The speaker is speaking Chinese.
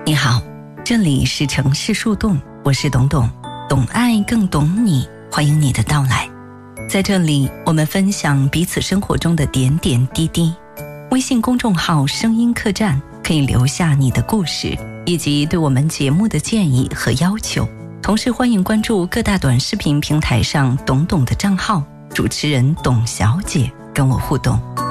你好，这里是城市树洞，我是董董，懂爱更懂你，欢迎你的到来。在这里，我们分享彼此生活中的点点滴滴。微信公众号声音客栈可以留下你的故事，以及对我们节目的建议和要求。同时欢迎关注各大短视频平台上董董的账号，主持人董小姐跟我互动。